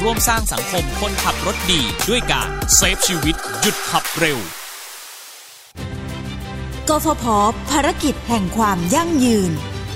ร่วมสร้างสังคมคนขับรถดีด้วยการเซฟชีวิตหยุดขับเร็วกฟผ.ภารกิจแห่งความยั่งยืน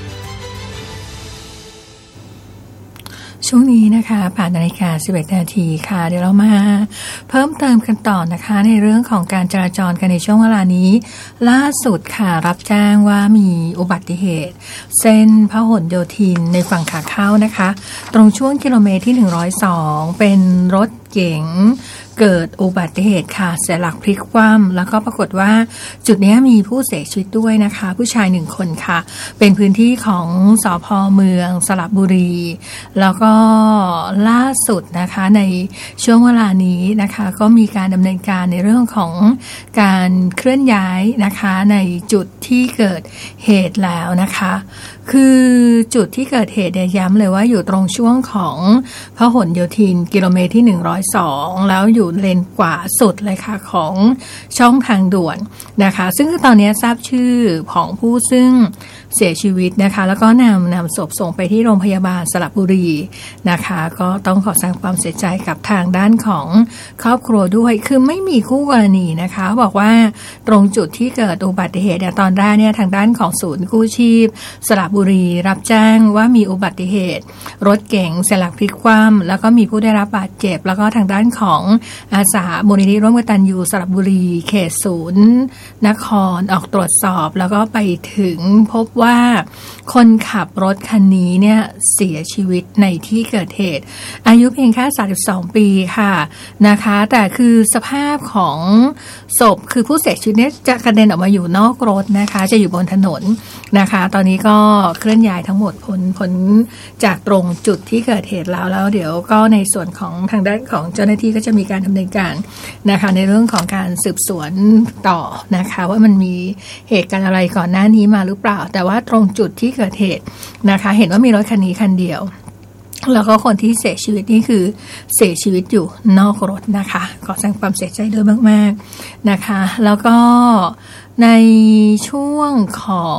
ช่วงนี้นะคะ8 นาฬิกา 11 นาทีค่ะเดี๋ยวเรามาเพิ่มเติมกันต่อนะคะในเรื่องของการจราจรกันในช่วงเวลานี้ล่าสุดค่ะรับแจ้งว่ามีอุบัติเหตุเส้นพหลโยธินในฝั่งขาเข้านะคะตรงช่วงกิโลเมตรที่102เป็นรถเก๋งเกิดอุบัติเหตุค่ะเสียหลักพลิกคว่ำแล้วก็ปรากฏว่าจุดนี้มีผู้เสียชีวิตด้วยนะคะผู้ชาย1 คนค่ะเป็นพื้นที่ของสภ.เมืองสระบุรีแล้วก็ล่าสุดนะคะในช่วงเวลานี้นะคะก็มีการดำเนินการในเรื่องของการเคลื่อนย้ายนะคะในจุดที่เกิดเหตุแล้วนะคะคือจุดที่เกิดเหตุย้ำเลยว่าอยู่ตรงช่วงของพหลโยธินกิโลเมตรที่102แล้วอยู่เลนขวาสุดเลยค่ะของช่องทางด่วนนะคะซึ่งตอนนี้ทราบชื่อของผู้ซึ่งเสียชีวิตนะคะแล้วก็นำศพส่งไปที่โรงพยาบาลสระบุรีนะคะก็ต้องขอแสดงความเสียใจกับทางด้านของครอบครัวด้วยคือไม่มีคู่กรณีนะคะบอกว่าตรงจุดที่เกิดอุบัติเหตุตอนแรกเนี่ยทางด้านของศูนย์กู้ชีพสระบุรีรับแจ้งว่ามีอุบัติเหตุรถเก๋งเสียหลักพลิกคว่ำแล้วก็มีผู้ได้รับบาดเจ็บแล้วก็ทางด้านของอาสามูลนิธิร่วมกตัญญูสระบุรีเขตศูนย์นครออกตรวจสอบแล้วก็ไปถึงพบว่าคนขับรถคันนี้เนี่ยเสียชีวิตในที่เกิดเหตุอายุเพียงแค่32 ปีค่ะนะคะแต่คือสภาพของศพคือผู้เสียชีวิตเนี่ยจะกระเด็นออกมาอยู่นอกรถนะคะจะอยู่บนถนนนะคะตอนนี้ก็เคลื่อนย้ายทั้งหมดพ้นจากตรงจุดที่เกิดเหตุแล้วเดี๋ยวก็ในส่วนของทางด้านของเจ้าหน้าที่ก็จะมีการดำเนินการนะคะในเรื่องของการสืบสวนต่อนะคะว่ามันมีเหตุการณ์อะไรก่อนหน้านี้มาหรือเปล่าแต่ว่าตรงจุดที่เกิดเหตุนะคะเห็นว่ามีรถคันนี้คันเดียวแล้วก็คนที่เสียชีวิตนี่คือเสียชีวิตอยู่นอกรถนะคะขอแสดงความเสียใจด้วยมากๆนะคะแล้วก็ในช่วงของ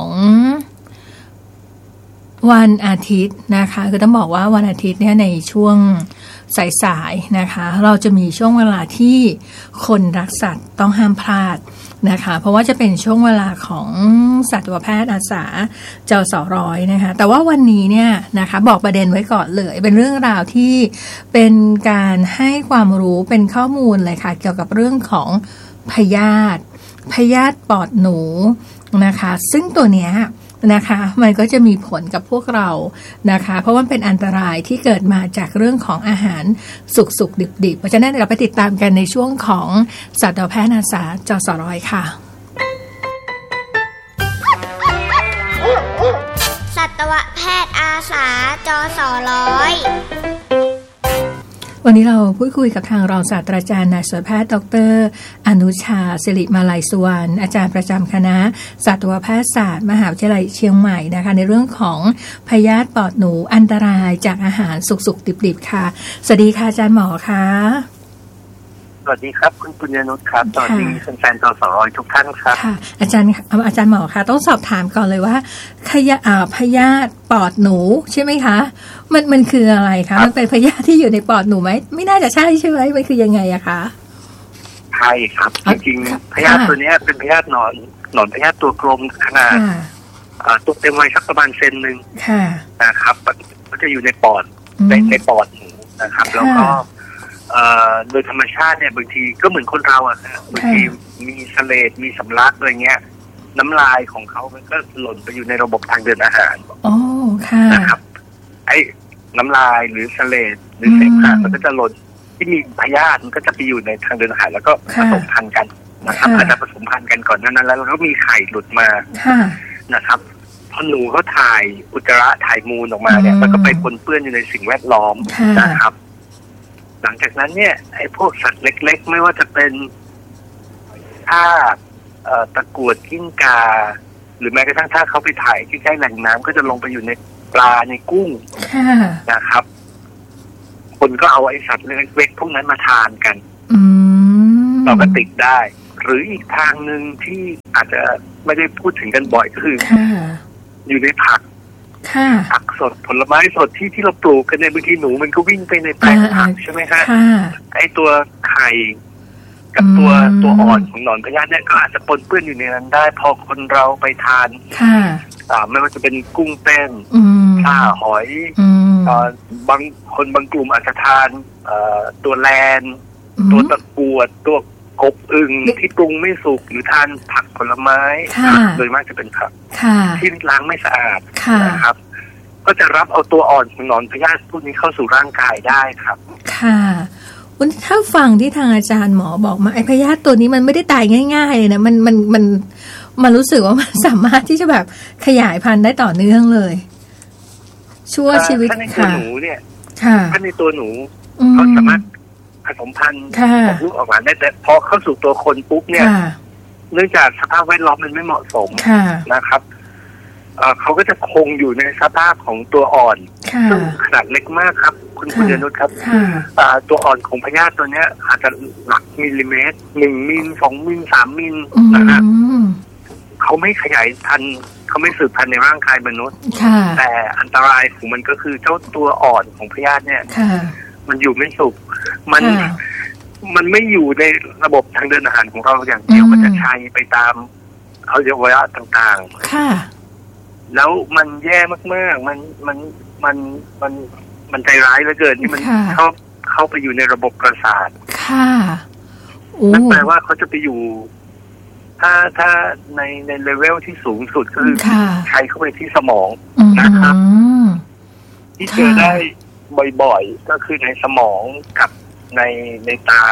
วันอาทิตย์นะคะคือต้องบอกว่าวันอาทิตย์เนี่ยในช่วงสายๆนะคะเราจะมีช่วงเวลาที่คนรักสัตว์ต้องห้ามพลาดนะคะเพราะว่าจะเป็นช่วงเวลาของสัตวแพทย์อาสาจสร้อยนะคะแต่ว่าวันนี้เนี่ยนะคะบอกประเด็นไว้ก่อนเลยเป็นเรื่องราวที่เป็นการให้ความรู้เป็นข้อมูลเลยค่ะเกี่ยวกับเรื่องของพยาธิปอดหนูนะคะซึ่งตัวเนี้ยนะคะมันก็จะมีผลกับพวกเรานะคะเพราะว่าเป็นอันตรายที่เกิดมาจากเรื่องของอาหารสุกๆดิบๆเพราะฉะนั้นเราไปติดตามกันในช่วงของสัตวแพทย์อาสาจสร้อยค่ะสัตวแพทย์อาสาจสร้อยวันนี้เราพูดคุยกับทางรองศาสตราจารย์นายสัตวแพทย์ดร.อนุชาศิริมาลัยสุวรรณอาจารย์ประจำคณะสัตวแพทยศาสตร์มหาวิทยาลัยเชียงใหม่นะคะในเรื่องของพยาธิปอดหนูอันตรายจากอาหารสุกๆดิบๆค่ะสวัสดีค่ะอาจารย์หมอค่ะสวัสดีครับคุณปุญญนุชครับสวัสดีแฟนๆจสร้อยทุกท่านครับค่ะอาจารย์หมอค่ะต้องสอบถามก่อนเลยว่าพยาธิปอดหนูใช่ไหมคะมันคืออะไรคะมันเป็นพยาธิที่อยู่ในปอดหนูไหมไม่น่าจะใช่ใช่ไหมมันคือยังไงอะคะใช่ครับจริงๆพยาธิตัวนี้เป็นพยาธิหนอนพยาธิตัวกลมขนาดตัวเต็มวัยสักประมาณเซนนึงนะครับมันจะอยู่ในปอดในปอดหนูนะครับแล้วก็โดยธรรมชาติเนี่ยบางทีก็เหมือนคนเราอะบางทีมีเสลดมีสำลักอะไรเงี้ยน้ำลายของเขามันก็หล่นไปอยู่ในระบบทางเดินอาหารนะครับไอ้น้ำลายหรือเสลดหรือเสมหะมันก็จะหล่นที่มีพยาธิมันก็จะไปอยู่ในทางเดินอาหารแล้วก็ผสมพันธุ์กันนะครับอาจจะผสมพันธุ์กันก่อนนั้นแล้วก็มีไข่หลุดมานะครับพอหนูเขาถ่ายอุจจาระถ่ายมูลออกมาเนี่ยมันก็ไปปนเปื้อนอยู่ในสิ่งแวดล้อมนะครับหลังจากนั้นเนี่ยไอ้พวกสัตว์เล็กๆไม่ว่าจะเป็นตะกรวดกิ้งก่าหรือแม้กระทั่งถ้าเขาไปถ่ายใกล้ๆแหล่งน้ำก็จะลงไปอยู่ในปลาในกุ้งนะครับคนก็เอาไอ้สัตว์เล็กๆพวกนั้นมาทานกันเราก็ติดได้หรืออีกทางนึงที่อาจจะไม่ได้พูดถึงกันบ่อยก็คืออยู่ในผักผักสดผลไม้สดที่เราปลูกกันเนี่ยบางทีหนูมันก็วิ่งไปในแปลงผักใช่ไหมฮะไอ้ตัวไข่กับตัวอ่อนของหนอนพยาธิเนี่ยก็อาจจะปนเปื้อนอยู่ในนั้นได้พอคนเราไปทานไม่ว่าจะเป็นกุ้งเต้นปลาหอยบางกลุ่มอาจจะทานตัวแลนตัวตะกรวดตัวกบอึ่งที่ปรุงไม่สุกหรือทานผักผลไม้โดยมากจะเป็นผักที่ล้างไม่สะอาดนะครับก็จะรับเอาตัวอ่อนของหนอนพยาธิพวกนี้เข้าสู่ร่างกายได้ครับค่ะถ้าฟังที่ทางอาจารย์หมอบอกมาไอ้พยาธิตัวนี้มันไม่ได้ตายง่ายๆเลยนะมันรู้สึกว่ามันสามารถที่จะแบบขยายพันธุ์ได้ต่อเนื่องเลยชั่วชีวิตถ้าในตัวหนูเนี่ยถ้าในตัวหนูเขาสามารถผสมพันธุ์ของลูกออกมาได้แต่พอเข้าสู่ตัวคนปุ๊บเนี่ยเนื่องจากสภาพแวดล้อมมันไม่เหมาะสมนะครับเขาก็จะคงอยู่ในสภาพของตัวอ่อนซึ่งขนาดเล็กมากครับคุณยนุชครับตัวอ่อนของพยาธิตัวนี้อาจจะหลักมิลลิเมตร1 มิล 2 มิล 3 มิลนะฮะเขาไม่ขยายพันธุ์เขาไม่สืบพันธุ์ในร่างกายมนุษย์แต่อันตรายของมันก็คือเจ้าตัวอ่อนของพยาธิเนี่ยมันอยู่ไม่สุขมันไม่อยู่ในระบบทางเดินอาหารของเราอย่างเดียวมันจะชัยไปตามอวัยวะต่างๆแล้วมันแย่มากๆมันใจร้ายเหลือเกินที่มันเข้าไปอยู่ในระบบประสาทนั่นแปลว่าเขาจะไปอยู่ถ้าในเลเวลที่สูงสุดคือใช้เข้าไปที่สมองนะครับที่เจอได้บ่อยๆก็คือในสมองกับในตา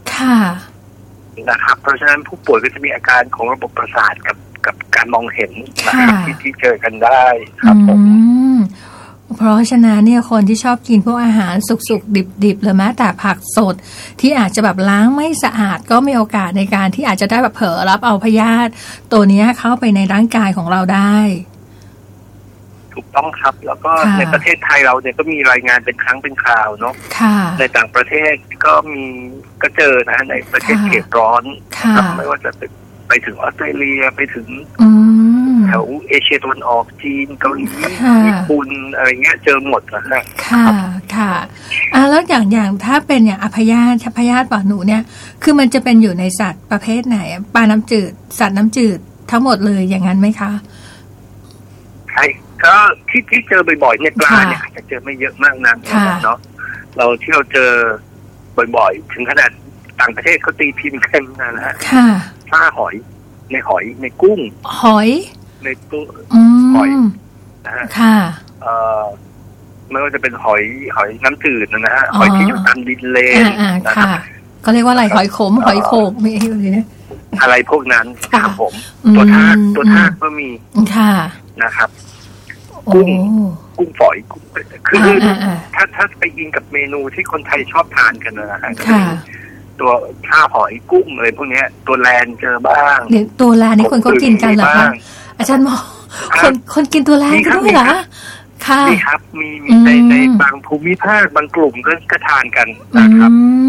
นะครับเพราะฉะนั้นผู้ป่วยก็จะมีอาการของระบบประสาทกับการมองเห็นนะครับที่เจอกันได้ครับผมเพราะฉะนั้นเนี่ยคนที่ชอบกินพวกอาหารสุกๆดิบๆหรือแม้แต่ผักสดที่อาจจะแบบล้างไม่สะอาดก็มีโอกาสในการที่อาจจะได้แบบเผลอรับเอาพยาธิตัวนี้เข้าไปในร่างกายของเราได้ถูกต้องครับแล้วก็ในประเทศไทยเราเนี่ยก็มีรายงานเป็นครั้งเป็นคราวเนาะในต่างประเทศก็เจอนะในประเทศเขตร้อนไม่ว่าจะไปถึงออสเตรเลียไปถึงแถวเอเชียตะวันออกจีนเกาหลีญี่ปุ่นอะไรเงี้ยเจอหมดนะค่ะแล้วอย่างถ้าเป็นอย่างพยาธิปอดหนูเนี่ยคือมันจะเป็นอยู่ในสัตว์ประเภทไหนปลาน้ำจืดสัตว์น้ำจืดทั้งหมดเลยอย่างนั้นไหมคะใช่ก็ที่เจอบ่อยๆเนี่ยปลาเนี่ยอาจจะเจอไม่เยอะมากนะเนาะเราที่เราเจอบ่อยๆถึงขนาดต่างประเทศเขาตีพิมพ์กันนะฮะปลาหอยในกุ้งหอยในตัวหอยนะฮะไม่ว่าจะเป็นหอยน้ำจืดนะฮะหอยที่อยู่ตามดินเลนนะครับก็เรียกว่าอะไรหอยขมหอยโขกไม่ใช่อะไรพวกนั้นครับผมตัวทากก็มีนะครับกุ้งฝอยคือถ้าไปอิงกับเมนูที่คนไทยชอบทานกันนะฮะตัวข้าวหอยกุ้งอะไรพวกนี้ตัวแลนเจอบ้างตัวแลนนี่คนก็กินกันเหรอคะอาจารย์หมอคนกินตัวแลนกันด้วยเหรอค่ะนี่ครับมีในบางภูมิภาคบางกลุ่มก็ทานกันนะครับ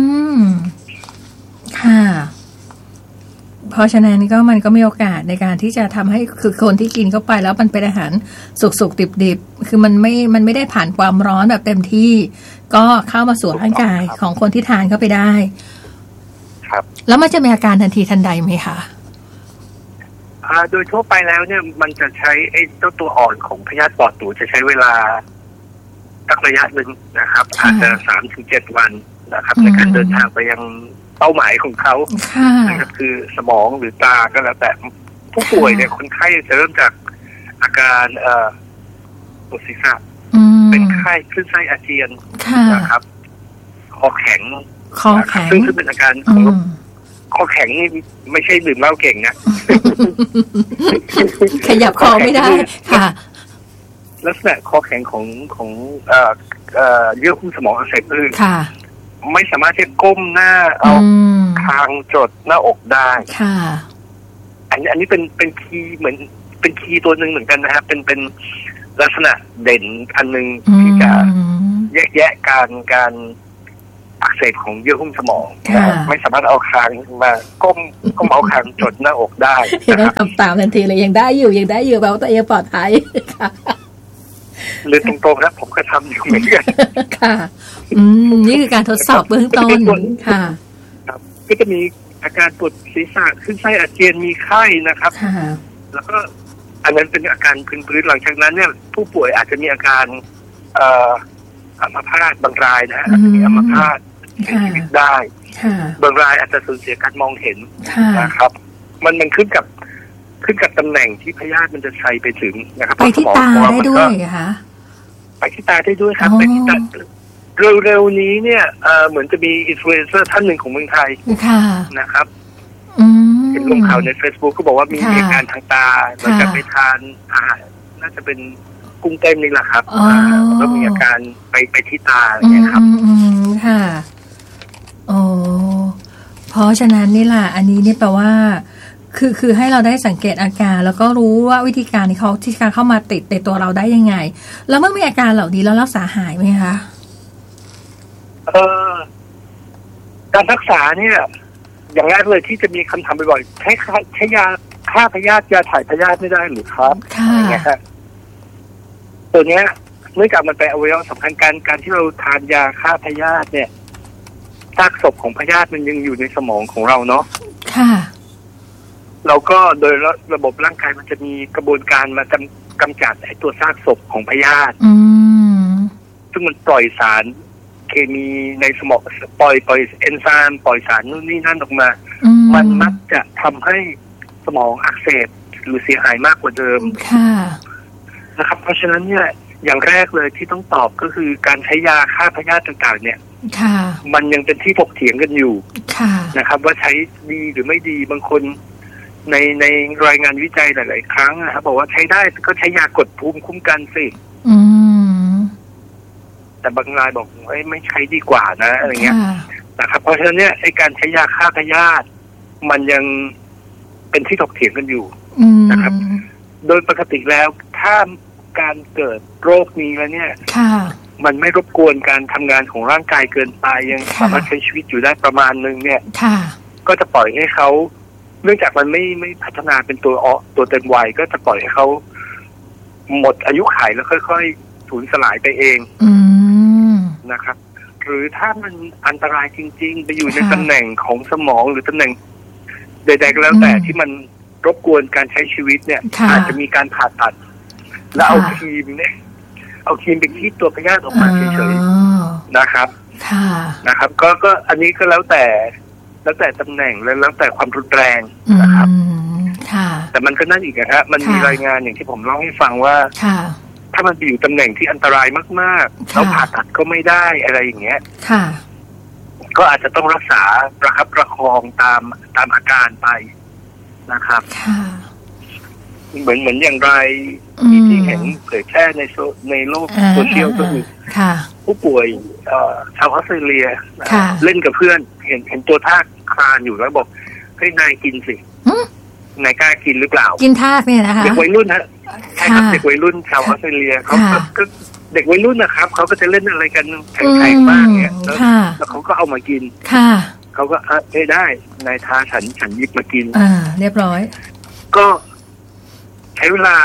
ค่ะเพราะฉะนั้นก็มันก็มีโอกาสในการที่จะทำให้คือคนที่กินเข้าไปแล้วมันเป็นอาหารสุกๆดิบๆคือมันไม่ได้ผ่านความร้อนแบบเต็มที่ก็เข้ามาสู่ร่างกายของคนที่ทานเข้าไปได้ครับแล้วมันจะมีอาการทันทีทันใดไหมคะโดยทั่วไปแล้วเนี่ยมันจะใช้ไอ้เจ้าตัวอ่อนของพยาธิปอดหนูจะใช้เวลาสักระยะหนึ่งนะครับอาจจะ 3-7 วันนะครับในการเดินทางไปยังเป้าหมายของเขานะครับคือสมองหรือตาก็แล้วแต่ผู้ป่วยเนี่ยคนไข้จะเริ่มจากอาการปวดศีรษะเป็นไข้คลื่นไส้อาเจียนนะครับคอแข็งซึ่งเป็นอาการของคอแข็งนี่ไม่ใช่ดื่มเหล้าเก่งนะขยับคอไม่ได้ค่ะลักษณะคอแข็งของเยื่อหุ้มสมองอักเสบไม่สามารถที่ก้มหน้าเอาคางจดหน้าอกได้อันนี้เป็นคีย์เหมือนเป็นคีย์ตัวหนึ่งเหมือนกันนะครับเป็นลักษณะเด่นอันนึงที่จะแยกแยะการอักเสบของเยื่อหุ้มสมองไม่สามารถเอาคางมาก้มเอาคางจดหน้าอกได้นะครับทำตามทันทีเลยยังได้อยู่แบบตัวเองปลอดภัยค่ะเรียนตรงๆนะผมก็ทำอยู่เหมือนกันค่ะนี่คือการทดสอบเบื้องต้นค่ะครับก็จะมีอาการปวดศีรษะขึ้นไส้อาเจียนมีไข้นะครับแล้วก็อันนั้นเป็นอาการพื้นๆหลังจากนั้นเนี่ยผู้ป่วยอาจจะมีอาการอัมพาตบางรายนะอาจจะมีอัมพาตเสียชีวิตได้บางรายอาจจะสูญเสียการมองเห็นนะครับมันขึ้นกับตำแหน่งที่พยาธิมันจะใช้ไปถึงนะครับไปที่ตาได้ด้วยค่ะไปที่ตาได้ด้วยครับไปที่ตาเร็วๆนี้เนี่ยเหมือนจะมีอินฟลูเอนเซอร์ท่านหนึ่งของเมืองไทยนะครับเห็นลงข่าวใน Facebook ก็บอกว่ามีอาการทางตาหลังจากไปทานอาหารน่าจะเป็นกุ้งเต้นนี่แหละครับแล้วมีอาการไปที่ตาเนี่ยครับค่ะโอ้เพราะฉะนั้นนี่แหละอันนี้นี่แปลว่าคือให้เราได้สังเกตอาการแล้วก็รู้ว่าวิธีการที่การเข้ามาติดในตัวเราได้ยังไงแล้วเมื่อมีอาการเหล่านี้แล้วรักษาหายไหมคะการรักษาเนี่ยอย่างแรกเลยที่จะมีคำถามบ่อยๆใช้ยาฆ่าพยาธิยาถ่ายพยาธิไม่ได้หรือครับอย่างเงี้ยครับตัวเนี้ยเนื่องจากมันเป็นอวัยวะสำคัญการที่เราทานยาฆ่าพยาธิเนี่ยซากศพของพยาธิมันยังอยู่ในสมองของเราเนาะค่ะเราก็โดยระบบร่างกายมันจะมีกระบวนการมากำจัดไอ้ตัวซากศพของพยาธิซึ่งมันปล่อยสารเคมีในสมองปล่อยเอนไซม์ปล่อยสารนู่นนี่นั่นออกมามันมักจะทำให้สมองอักเสบหรือเสียหายมากกว่าเดิมนะครับเพราะฉะนั้นเนี่ยอย่างแรกเลยที่ต้องตอบก็คือการใช้ยาฆ่าพยาธิต่างๆเนี่ยมันยังเป็นที่ถกเถียงกันอยู่นะครับว่าใช้ดีหรือไม่ดีบางคนในรายงานวิจัยหลายๆครั้งนะครับบอกว่าใช้ได้ก็ใช้ยากดภูมิคุ้มกันสิแต่บางรายบอกไม่ใช้ดีกว่านะอะไรเงี้ยนะครับเพราะฉะนั้นเนี่ยไอ้การใช้ยาฆ่าพยาธิมันยังเป็นที่ถกเถียงกันอยู่นะครับโดยปกติแล้วถ้าการเกิดโรคนี้แล้วเนี่ยมันไม่รบกวนการทำงานของร่างกายเกินไปยังสามารถใช้ชีวิตอยู่ได้ประมาณนึงเนี่ยก็จะปล่อยให้เขาเนื่องจากมันไม่พัฒนาเป็นตัวเต็มวัยก็จะปล่อยให้เขาหมดอายุขัยแล้วค่อยๆสูญสลายไปเองนะครับหรือถ้ามันอันตรายจริงๆไปอยู่ในตำแหน่งของสมองหรือตำแหน่งใดๆก็แล้วแต่ที่มันรบกวนการใช้ชีวิตเนี่ยอาจจะมีการผ่าตัดแล้วเอาครีมไปคีบตัวพยาธิออกมาเฉยๆนะครับนะครับก็อันนี้ก็แล้วแต่ตำแหน่งแล้วแต่ความรุนแรงนะครับแต่มันก็นั่นอีกนะครับมันมีรายงานอย่างที่ผมเล่าให้ฟังว่าถ้ามันไปอยู่ตำแหน่งที่อันตรายมากๆแล้วผ่าตัดก็ไม่ได้อะไรอย่างเงี้ยก็อาจจะต้องรักษาประคับประคองตามอาการไปนะครับเหมือนอย่างไรที่เห็นเผยแพร่ในโลกโซเชียลก็คือผู้ป่วยชาวออสเตรเลียเล่นกับเพื่อนเห็นตัวทากคลานอยู่แล้วบอกให้นายกินสินายกล้ากินหรือเปล่ากินทากเนี่ยนะคะเด็กวัยรุ่นฮะใช่ครับเด็กวัยรุ่นชาวออสเตรเลียเขาก็เด็กวัยรุ่นนะครับเขาก็จะเล่นอะไรกันแข่งๆบ้างเนี่ยแล้วเขาก็เอามากินเขาก็ได้นายท้าฉันหยิบมากินเรียบร้อยก็ใช้เวลา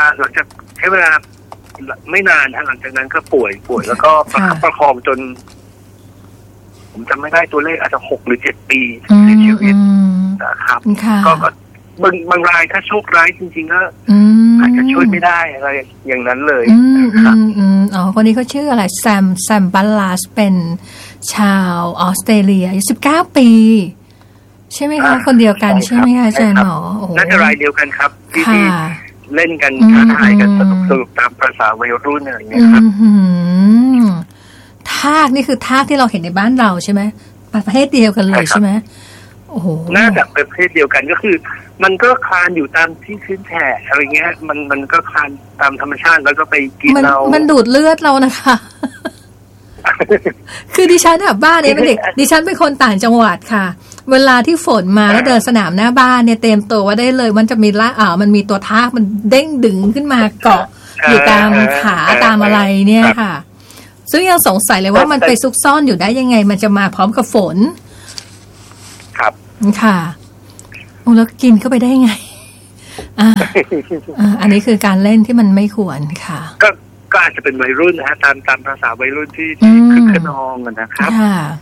ไม่นานหลังจากนั้นก็ป่วยแล้วก็ประคับประคองจนผมจำไม่ได้ตัวเลขอาจจะ6 หรือ 7 ปีเสียชีวิตนะครับก็บางรายถ้าโชคร้ายจริงๆก็อาจจะช่วยไม่ได้อะไรอย่างนั้นเลยครับคนนี้เขาชื่ออะไรแซมบัลลาสเป็นชาวออสเตรเลียอายุ19 ปีใช่ไหมคะคนเดียวกันใช่ไหมคะอาจารย์หมอน่าจะรายเดียวกันครับที่เล่นกันท้าทายกันสนุกตามภาษาวัยรุ่นอะไรอย่างเงี้ยครับทากนี่คือทากที่เราเห็นในบ้านเราใช่ไหมประเภทเดียวกันเลยใช่ไหมโอ้โหน่าจะเป็นประเภทเดียวกันก็คือมันก็คลานอยู่ตามที่ชื้นแฉะอะไรเงี้ยมันก็คลานตามธรรมชาติแล้วก็ไปกินเรามันดูดเลือดเรานะคะคือดิฉันอ่ะบ้านเนี่ยเป็นเด็กดิฉันเป็นคนต่างจังหวัดค่ะเวลาที่ฝนมาแล้วเดินสนามหน้าบ้านเนี่ยเต็มตัวว่าได้เลยมันจะมีมันมีตัวทากมันเด้งดึงขึ้นมาเกาะอยู่ตามขาตามอะไรเนี่ยค่ะซึ่งยังสงสัยเลยว่ามันไปซุกซ่อนอยู่ได้ยังไงมันจะมาพร้อมกับฝนครับค่ะแล้วกินเข้าไปได้ไงอันนี้คือการเล่นที่มันไม่ควรค่ะก็ก็อาจจะเป็นวัยรุ่นนะฮะตามภาษาวัยรุ่นที่คึกขนองนะครับ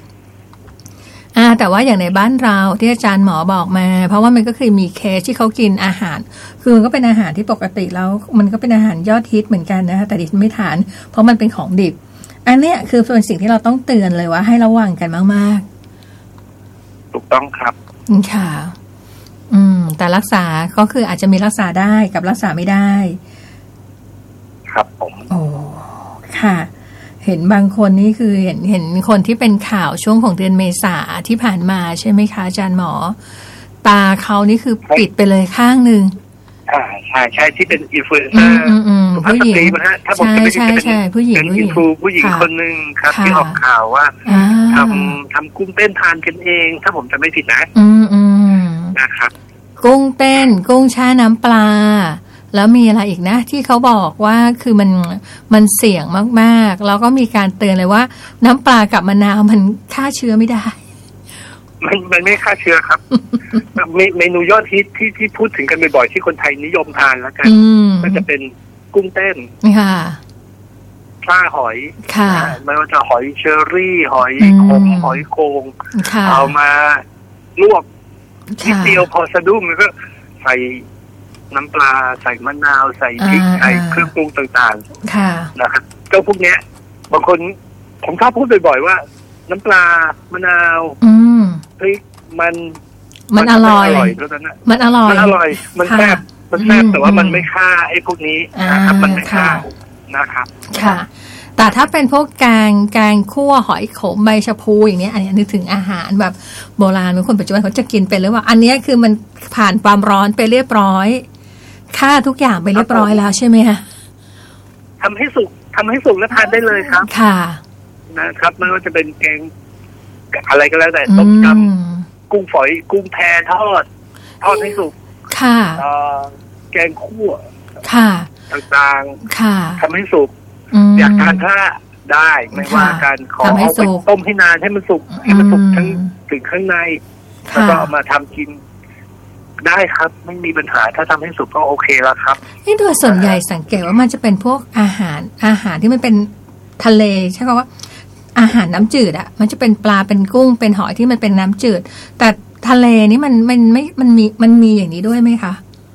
แต่ว่าอย่างในบ้านเราที่อาจารย์หมอบอกมาเพราะว่ามันก็คือมีเคสที่เขากินอาหารคือมันก็เป็นอาหารที่ปกติแล้วมันก็เป็นอาหารยอดฮิตเหมือนกันนะคะแต่ดิฉันไม่ทานเพราะมันเป็นของดิบอันเนี้ยคือเป็นสิ่งที่เราต้องเตือนเลยว่าให้ระวังกันมากๆถูกต้องครับค่ะแต่รักษาก็คืออาจจะมีรักษาได้กับรักษาไม่ได้ครับผมโอ้ค่ะเห็นบางคนนี่คือเห็นคนที่เป็นข่าวช่วงของเดือนเมษาที่ผ่านมาใช่ไหมคะอาจารย์หมอตาเขานี่คือปิดไปเลยข้างนึงใช่ที่เป็นอินฟลูเอนเซอร์ผู้หญิงถ้าผมจะไม่ได้เป็นผู้หญิงผู้หญิงคนนึงครับที่ออกข่าวว่าทำกุ้งเต้นทานกันเองถ้าผมจะไม่ผิดนะนะครับกุ้งเต้นกุ้งแช่น้ำปลาแล้วมีอะไรอีกนะที่เขาบอกว่าคือมันเสี่ยงมากๆแล้วก็มีการเตือนเลยว่าน้ำปลากับมะนาวมันฆ่าเชื้อไม่ได้มันไม่ฆ่าเชื้อครับ เมนูยอดฮิตที่พูดถึงกันบ่อยๆที่คนไทยนิยมทานแล้วกันก็จะเป็นกุ้งเต้นปลาหอยไม่ว่าจะหอยเชอรี่หอยขมหอยโขงเอามาลวกนิดเดียวพอสะดุ้งแล้วก็ใส่น้ำปลาใส่มะนาวใส่พริกใส่เครื่องปรุงต่างๆนะครับก็พวกเนี้ยบางคนผมชอบพูดบ่อยๆว่าน้ำปลามะนาวพริกมันอร่อยมันอร่อยมันแซ่บแต่ว่ามันไม่ฆ่าไอ้พวกนี้นะครับมันไม่ฆ่านะครับค่ะแต่ถ้าเป็นพวกแกงคั่วหอยขมใบชะพูอย่างนี้อันนี้นึกถึงอาหารแบบโบราณบางคนปัจจุบันเขาจะกินเป็นหรือว่าอันนี้คือมันผ่านความร้อนไปเรียบร้อยฆ่าทุกอย่างไปเรียบร้อยแล้วใช่ไหมคะทำให้สุกแล้วทานได้เลยครับค่ะนะครับไม่ว่าจะเป็นแกงอะไรก็แล้วแต่ต้มยำกุ้งฝอยกุ้งแพทอดให้สุกค่ะแกงคั่วค่ะต่างๆค่ะทำให้สุกอยากทานถ้าได้ไม่ว่าการขอเอาไปต้มให้นานให้มันสุกทั้งถึงข้างในแล้วก็เอามาทำกินได้ครับไม่มีปัญหาถ้าทำให้สุกก็โอเคแล้วครับนี่โดยส่วนใหญ่สังเกตว่ามันจะเป็นพวกอาหารที่มันเป็นทะเลใช่ไหมว่าอาหารน้ำจืดอะมันจะเป็นปลาเป็นกุ้งเป็นหอยที่มันเป็นน้ำจืดแต่ทะเลนี่มันมีอย่างนี้ด้วยไหมคะ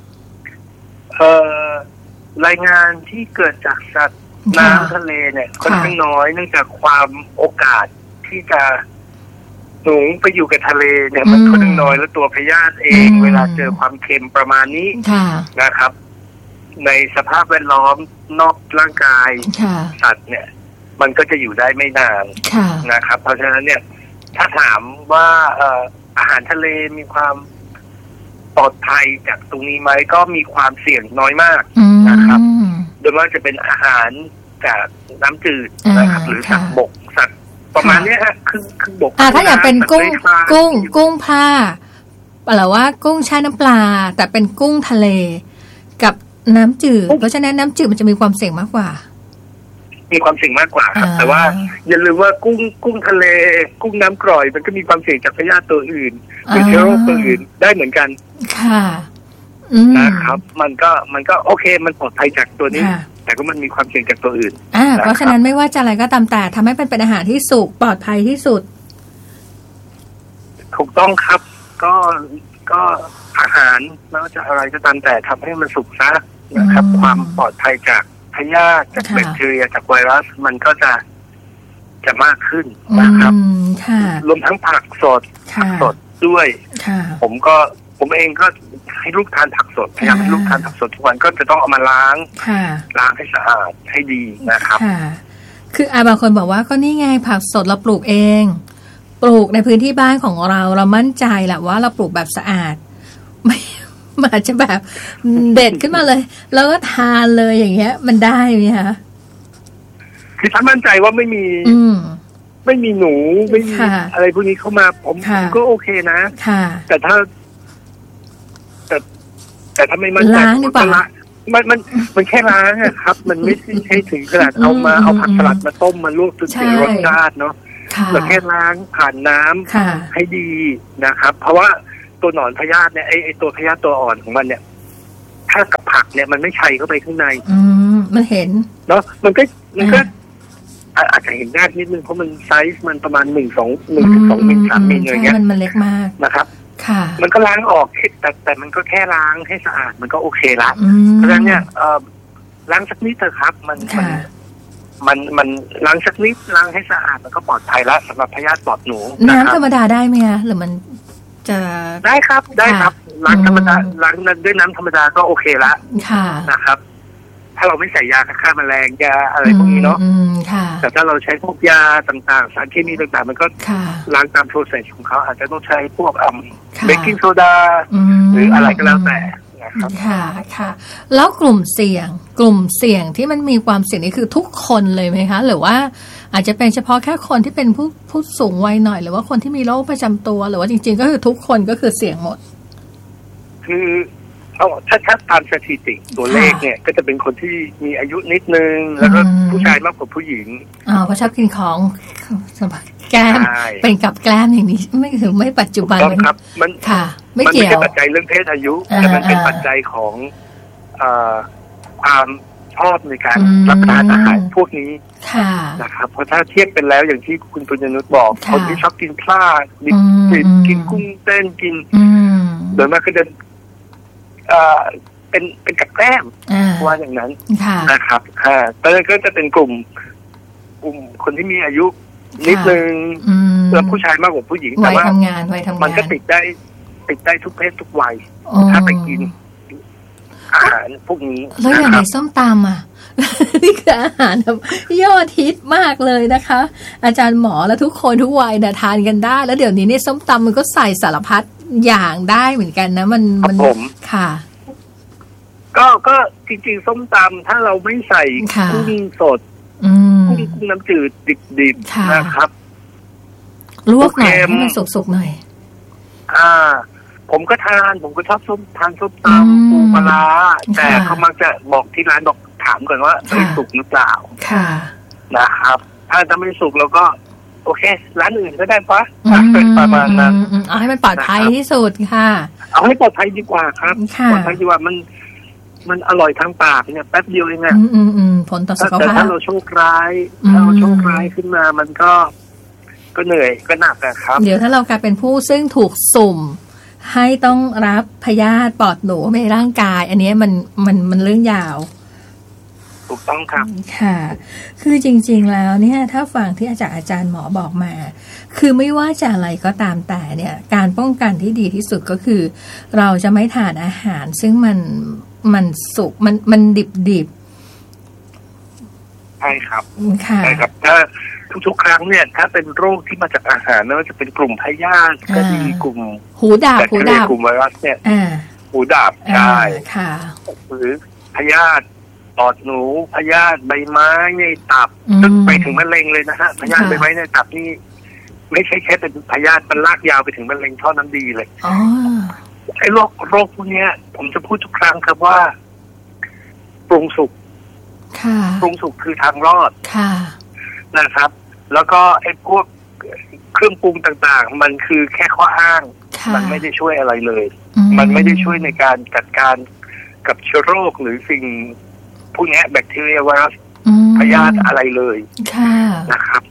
รายงานที่เกิดจากสัตว์น้ำทะเลเนี่ยค่อนข้างน้อยเนื่องจากความโอกาสที่จะหนูไปอยู่กับทะเลเนี่ยมันค่อนข้างน้อยแล้วตัวพยาธิเองเวลาเจอความเค็มประมาณนี้นะครับในสภาพแวดล้อมนอกร่างกายสัตว์เนี่ยมันก็จะอยู่ได้ไม่นานนะครับเพราะฉะนั้นเนี่ยถ้าถามว่าอาหารทะเลมีความปลอดภัยจากตรงนี้ไหมก็มีความเสี่ยงน้อยมากนะครับโดยมากจะเป็นอาหารจากน้ำจืดนะครับหรือสัตว์บกสัตว์ประมาณนี้ฮะคือบกถ้าอยากเป็นกุ้งผ้าหรือว่ากุ้งแช่น้ำปลาแต่เป็นกุ้งทะเลกับน้ำจืดเพราะฉะนั้นน้ำจืดมันจะมีความเสี่ยงมากกว่าครับแต่ว่าอย่าลืมว่ากุ้งทะเลกุ้งน้ำกร่อยมันก็มีความเสี่ยงจากพยาธิตัวอื่นหรือเชื้อโรคตัวอื่นได้เหมือนกันค่ะนะครับมันก็โอเคมันปลอดภัยจากตัวนี้แต่ก็มันมีความเสี่ยงจากตัวอื่นเพราะฉะนั้นไม่ว่าจะอะไรก็ตามแต่ทำให้เป็นอาหารที่สุกปลอดภัยที่สุดถูกต้องครับก็อาหารไม่ว่าจะอะไรก็ตามแต่ทำให้มันสุกซะนะครับความปลอดภัยจากพยาธิจากแบคทีเรียจากไวรัสมันก็จะมากขึ้นนะครับรวมทั้งผักสดด้วยผมเองก็ให้ลูกทานผักสดพยายามให้ลูกทานผักสดทุกวันก็จะต้องเอามาล้างให้สะอาดให้ดีนะครับคือบางคนบอกว่าก็นี่ไงผักสดเราปลูกเองปลูกในพื้นที่บ้านของเรามั่นใจแหละว่าเราปลูกแบบสะอาดไม่อาจจะแบบเด็ดขึ้นมาเลยแล้วก็ทานเลยอย่างเงี้ยมันได้ไหมคะคือถ้ามั่นใจว่าไม่มีหนูไม่มีอะไรพวกนี้เข้ามาผมก็โอเคนะแต่ถ้าไม่มั่นใจมันแค่ล้างอะครับมันไม่ใช่ถึงขนาดเอาผักสลัดมาต้มมาลวกจนเสียรสชาติเนาะแต่แค่ล้างผ่านน้ำให้ดีนะครับเพราะว่าตัวหนอนพยาธิเนี่ยไอตัวพยาธิตัวอ่อนของมันเนี่ยถ้ากับผักเนี่ยมันไม่ชัยเข้าไปข้างในมันเห็นเนาะมันก็อาจจะเห็นยากนิดนึงเพราะมันไซส์มันประมาณ1-2 มิล 3 มิลอะไรเงี้ยมันเล็กมากนะครับมันก็ล้างออกแต่มันก็แค่ล้างให้สะอาดมันก็โอเคละเพราะฉะนั้นเนี่ยล้างสักนิดเถอะครับมันล้างสักนิดล้างให้สะอาดมันก็ปลอดภัยแล้วสำหรับพยาธิปอดหนูน้ำธรรมดาได้ไหมคะหรือมันจะได้ครับล้างธรรมดาล้างด้วยน้ำธรรมดาก็โอเคละนะครับถ้าเราไม่ใส่ยาฆ่าแมลงยาอะไรพวกนี้เนาะแต่ถ้าเราใช้พวกยาต่างๆสารเคมีต่างๆมันก็ล้างตามโปรเซสของเขาอาจจะต้องใช้พวกเบกกิ้งโซดาหรืออะไรก็แล้วแต่ค่ะแล้วกลุ่มเสี่ยงที่มันมีความเสี่ยงนี่คือทุกคนเลยไหมคะหรือว่าอาจจะเป็นเฉพาะแค่คนที่เป็นผู้สูงวัยหน่อยหรือว่าคนที่มีโรคประจำตัวหรือว่าจริงๆก็คือทุกคนก็คือเสี่ยงหมดคือถ้าตามสถิติตัวเลขเนี่ยก็จะเป็นคนที่มีอายุนิดนึงแล้วก็ผู้ชายมากกว่าผู้หญิงเพราะชอบกินของแก้มเป็นกับแกล้มอย่างนี้ไม่ปัจจุบันครับมันไม่ใช่ปัจจัยเรื่องเพศอายุแต่มันเป็นปัจจัยของความชอบในการรับประทานอาหารพวกนี้นะครับเพราะถ้าเทียบเป็นแล้วอย่างที่คุณปุญญนุชบอกคนที่ชอบกินปลากินกุ้งเต้นกินโดยมากก็จะเป็นกับแกล้มว่าอย่างนั้นนะครับแต่ก็จะเป็นกลุ่มคนที่มีอายุนิดนึงแล้วผู้ชายมากกว่าผู้หญิงแต่ว่ามันก็ติดได้ทุกเพศทุกวัยถ้าไปกินอาหารพวกนี้แล้วอย่างในส้มตำอ่ะนี่คืออาหารยอดฮิตมากเลยนะคะอาจารย์หมอและทุกคนทุกวัยเนี่ยทานกันได้แล้วเดี๋ยวนี้เนี่ยส้มตำมันก็ใส่สารพัดอย่างได้เหมือนกันนะมันค่ะก็จริงๆส้มตำถ้าเราไม่ใส่กุ้งสดกุ้งน้ำจืดดิบๆนะครับลวกหน่อยให้มันสุกๆหน่อยผมก็ชอบทานส้มตำปูปลาร้าแต่เขามักจะบอกที่ร้านบอกถามก่อนว่าสุกหรือเปล่านะครับถ้าไม่สุกเราก็โอเคร้านอื่นก็ได้ปะประมาณนั้นเอาให้มันปลอดภัยที่สุดค่ะเอาให้ปลอดภัยดีกว่าครับปลอดภัยดีกว่ามันอร่อยทางปากเนี่ยแป๊บเดียวเองนะผลต่อสุขภาพแต่ถ้าเราโชคร้ายขึ้นมามันก็เหนื่อยก็หนักนะครับเดี๋ยวถ้าเรากลายเป็นผู้ซึ่งถูกสุ่มให้ต้องรับพยาธิปอดหนูในร่างกายอันนี้มันเรื่องยาวถูกต้องครับค่ะคือจริงๆแล้วเนี่ยถ้าฟังที่อาจารย์หมอบอกมาคือไม่ว่าจะอะไรก็ตามแต่เนี่ยการป้องกันที่ดีที่สุดก็คือเราจะไม่ทานอาหารซึ่งมันสุกมันดิบใช่ครับใช่ครับถ้าทุกครั้งเนี่ยถ้าเป็นโรคที่มาจากอาหารไม่ว่าจะเป็นกลุ่มพยาธิก็มีกลุ่มหูดาบกลุ่มไวรัสเนี่ยหูดาบใช่หรือพยาธิปอดหนูพยาธิใบไม้ในตับซึ่งไปถึงมะเร็งเลยนะฮะพยาธิใบไม้ในตับนี่ไม่ใช่แค่เป็นพยาธิมันลากยาวไปถึงมะเร็งท่อน้ำดีเลยไอ้โรคพวกนี้ผมจะพูดทุกครั้งครับว่าปรุงสุกคือทางรอดนะครับแล้วก็ไอ้พวกเครื่องปรุงต่างๆมันคือแค่ข้ออ้างมันไม่ได้ช่วยอะไรเลยมันไม่ได้ช่วยในการจัดการกับเชื้อโรคหรือสิ่งพวกนี้แบคทีเรียไวรัสพยาธิอะไรเลยนะครับ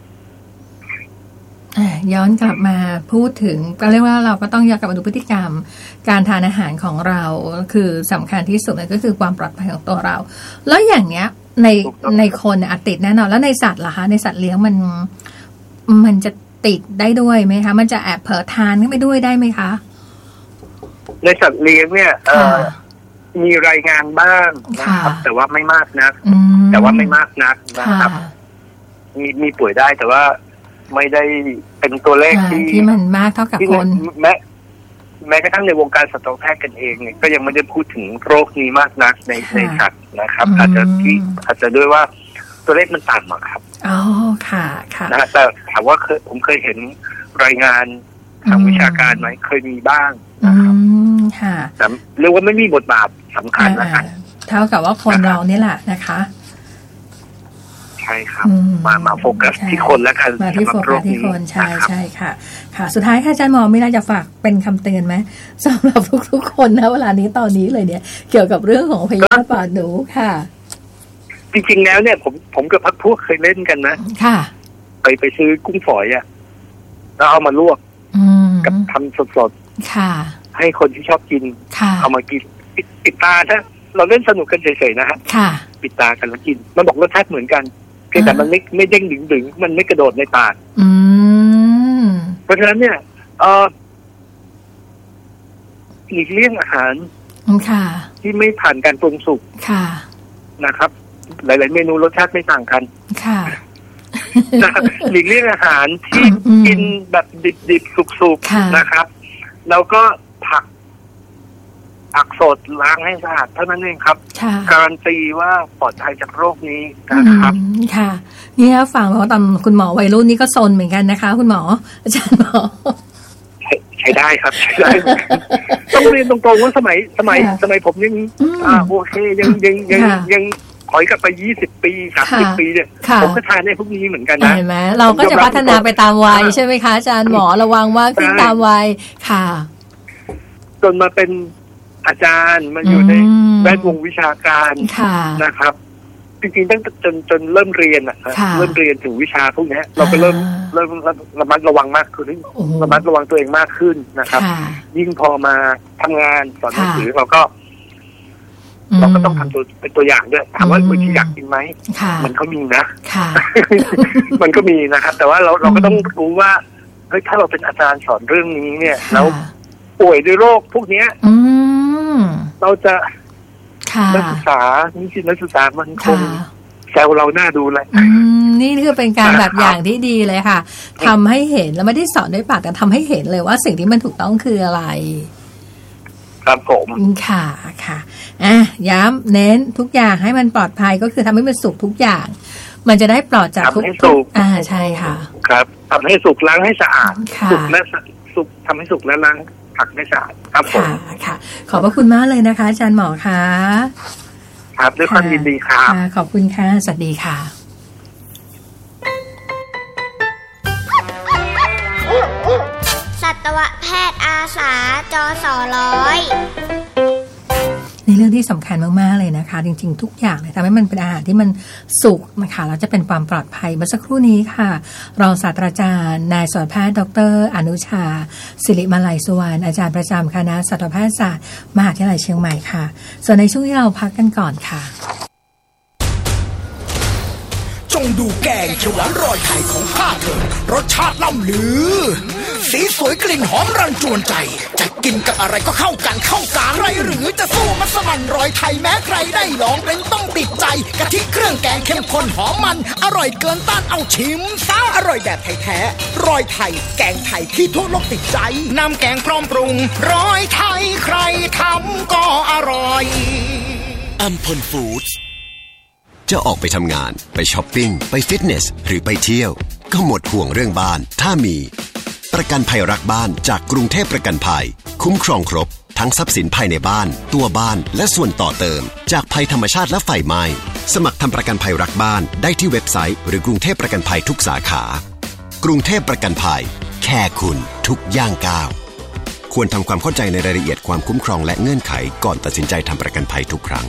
ย้อนกลับมาพูดถึงก็เรียกว่าเราก็ต้องย้อนกลับมาดูพฤติกรรมการทานอาหารของเราคือสำคัญที่สุดก็คือความปลอดภัยของตัวเราแล้วอย่างเนี้ยในคนอาจติดแน่นอนแล้วในสัตว์ล่ะคะในสัตว์เลี้ยงมันจะติดได้ด้วยไหมคะมันจะแอบเผลอทานขึ้นไปด้วยได้ไหมคะในสัตว์เลี้ยงเนี่ยมีรายงานบ้างนะครับแต่ว่าไม่มากนักนะครับมีป่วยได้แต่ว่าไม่ได้เป็นตัวเลขที่มันมากเท่ากับคนแม้กระทั่งในวงการสัตวแพทย์กันเองเนี่ยก็ยังไม่ได้พูดถึงโรคนี้มากนักในสัตว์นะครับอาจจะด้วยว่าตัวเลขมันต่ำอะครับอ๋อค่ะนะแต่ถามว่าผมเคยเห็นรายงานทางวิชาการไหมเคยมีบ้างนะครับค่ะแต่เรียกว่าไม่มีบทบาทสำคัญนะครับเท่ากับว่าคนเรานี่แหละนะคะใช่ช่ครับมาโฟกัสที่คนแล้วกันมาที่โฟกัสที่คนใช่ใช่ค่ะค่ะสุดท้ายค่ะอาจารย์หมอมีอะไรจะฝากเป็นคำเตือนไหมสำหรับทุกๆคนนะเวลานี้ตอนนี้เลยเนี่ยเกี่ยวกับเรื่องของพยาธิปากหนูค่ะจริงๆแล้วเนี่ยผมกับพวกเคยเล่นกันนะค่ะไปซื้อกุ้งฝอยอะแล้วเอามาลวกกับทำสดๆค่ะให้คนที่ชอบกินเอามากินปิดตาถ้าเราเล่นสนุกกันเฉยๆนะฮะปิดตากันแล้วกินมันบอกรสชาติเหมือนกันเพียงแต่มันไม่เด้งดึงมันไม่กระโดดในปากเพราะฉะนั้นเนี่ยหลีกเลี่ยงอาหารที่ไม่ผ่านการปรุงสุกนะครับหลายๆเมนูรสชาติไม่ต่างกันหลีกเลี่ยงอาหารที่กินแบบดิบๆสุกๆนะครับแล้วก็ผักสดล้างให้สะอาดเท่านั้นเองครับการันตีว่าปลอดภัยจากโรคนี้นะครับค่ะเนี่ยฟังว่าตอนคุณหมอวัยรุ่นนี่ก็ซนเหมือนกันนะคะคุณหมออาจารย์หมอใช้ได้ครับใช้ได้ต้องเรียนตรงๆว่าสมัยผมยังโอเคยังถอยกลับไป20 ปี30 ปีเนี่ยผมก็ทานได้พวกนี้เหมือนกันนะเห็นไหมเราก็จะพัฒนาไปตามวัยใช่ไหมคะอาจารย์หมอระวังว่าขึ้นตามวัยค่ะจนมาเป็นอาจารย์มันอยู่ในแวดวงวิชาการนะครับจริงๆตั้งจนเริ่มเรียนเริ่มเรียนถึงวิชาพวกนี้เราก็เริ่มระมัดระวังมากขึ้นระมัดระวังตัวเองมากขึ้นนะครับยิ่งพอมาทำงานสอนหนังสือเราก็ต้องทำตัวเป็นตัวอย่างด้วยถามว่าคนที่อยากกินไหมมันก็มีนะมันก็มีนะครับแต่ว่าเราก็ต้องรู้ว่าเฮ้ยถ้าเราเป็นอาจารย์สอนเรื่องนี้เนี่ยแล้วป่วยด้วยโรคพวกนี้เราจะนักศึกษานิสิตนักศึกษามันคงแซวเราหน้าดูเลยนี่คือเป็นการแบบอย่างที่ดีเลยค่ะทำให้เห็นแล้วไม่ได้สอนด้วยปากแต่ทำให้เห็นเลยว่าสิ่งที่มันถูกต้องคืออะไรครับผมค่ะย้ำเน้นทุกอย่างให้มันปลอดภัยก็คือทำให้มันสุกทุกอย่างมันจะได้ปลอดจากทุกใช่ค่ะครับทำให้สุกล้างให้สะอาดสุกและสุกทำให้สุกและล้างผักให้สะอาดครับผมค่ะขอบพระคุณมากเลยนะคะอาจารย์หมอค่ะครับด้วยความยินดีครับขอบคุณค่ะสวัสดีค่ะสัตวแพทย์อาสาจสในเรื่องที่สำคัญมากๆเลยนะคะจริงๆทุกอย่างเลยทำให้มันเป็นอาหารที่มันสุกนะคะแล้วจะเป็นความปลอดภัยเมื่อสักครู่นี้ค่ะรองศาสตราจารย์นายสัตวแพทย์ดร.อนุชาศิริมาลัยสุวรรณอาจารย์ประจำคณะสัตวแพทยศาสตร์มหาวิทยาลัยเชียงใหม่ค่ะส่วนในช่วงที่เราพักกันก่อนค่ะจงดูแกงเขียวหวานรอยไข่ของข้าเถิดรสชาติล่ำลือสีสวยกลิ่นหอมรันจวนใจจะกินกับอะไรก็เข้ากันใครหรือจะสู้มัสมั่นรอยไทยแม้ใครได้ลองเป็นต้องติดใจกะทิเครื่องแกงเข้มข้นหอมมันอร่อยเกินต้านเอาชิมซะอร่อยแบบแท้ๆรอยไทยแกงไทยที่ทั่วโลกติดใจน้ำแกงพร้อมปรุงรอยไทยใครทำก็อร่อยอัมพลฟู้ดจะออกไปทำงานไปช้อปปิ้งไปฟิตเนสหรือไปเที่ยวก็หมดห่วงเรื่องบ้านถ้ามีประกันภัยรักบ้านจากกรุงเทพประกันภัยคุ้มครองครบทั้งทรัพย์สินภายในบ้านตัวบ้านและส่วนต่อเติมจากภัยธรรมชาติและไฟไหม้สมัครทำประกันภัยรักบ้านได้ที่เว็บไซต์หรือกรุงเทพประกันภัยทุกสาขากรุงเทพประกันภัยแค่คุณทุกย่างก้าวควรทำความเข้าใจในรายละเอียดความคุ้มครองและเงื่อนไขก่อนตัดสินใจทำประกันภัยทุกครั้ง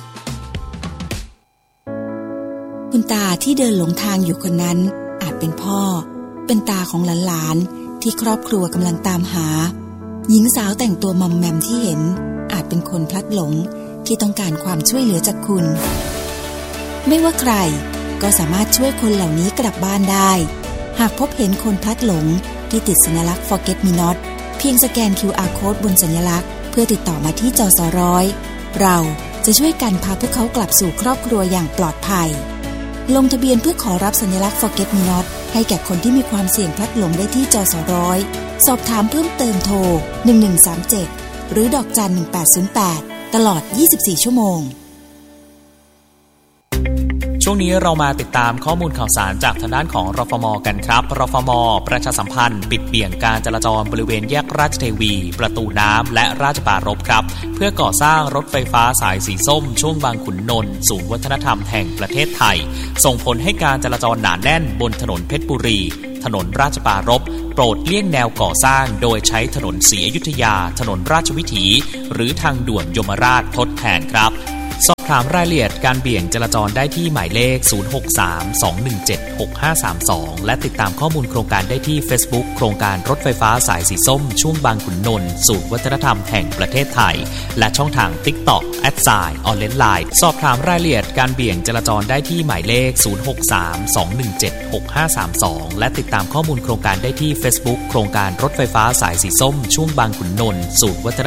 คุณตาที่เดินหลงทางอยู่คนนั้นอาจเป็นพ่อเป็นตาของหลานๆที่ครอบครัวกำลังตามหาหญิงสาวแต่งตัวมอมแมมที่เห็นอาจเป็นคนพลัดหลงที่ต้องการความช่วยเหลือจากคุณไม่ว่าใครก็สามารถช่วยคนเหล่านี้กลับบ้านได้หากพบเห็นคนพลัดหลงที่ติดสัญลักษณ์ Forget Me Not เพียงสแกน QR Code บนสัญลักษณ์เพื่อติดต่อมาที่จส.100เราจะช่วยกันพาพวกเขากลับสู่ครอบครัวอย่างปลอดภัยลงทะเบียนเพื่อขอรับสัญลักษณ์ Forget Me Not ให้แก่คนที่มีความเสี่ยงพลัดหลงได้ที่จส.100สอบถามเพิ่มเติมโทร1137หรือดอกจัน1808ตลอด24ชั่วโมงชช่วงนี้เรามาติดตามข้อมูลข่าวสารจากทางด้านของรฟม.กันครับรฟม.ประชาสัมพันธ์ปิดเบี่ยงการจราจรบริเวณแยกราชเทวีประตูน้ำและราชปรารภครับเพื่อก่อสร้างรถไฟฟ้าสายสีส้มช่วงบางขุนนนท์ศูนย์วัฒนธรรมแห่งประเทศไทยส่งผลให้การจราจรหนาแน่นบนถนนเพชรบุรีถนนราชปรารภโปรดเลี่ยงแนวก่อสร้างโดยใช้ถนนศรีอยุธยาถนนราชวิถีหรือทางด่วนยมราชทดแทนครับสอบถามรายละเอียดการเบี่ยงจราจรได้ที่หมายเลข 063-217-6532 และติดตามข้อมูลโครงการได้ที่ Facebook โครงการรถไฟฟ้าสายสีส้มช่วงบางขุนนนท์ศูนย์วัฒนธรรมแห่งประเทศไทยและช่องทาง TikTok @OnlineLine สอบถามรายละเอียดการเบี่ยงจราจรได้ที่หมายเลข 063-217-6532 และติดตามข้อมูลโครงการได้ที่ Facebook โครงการรถไฟฟ้าสายสีส้มช่วงบางขุนนนท์ศูนย์วัฒน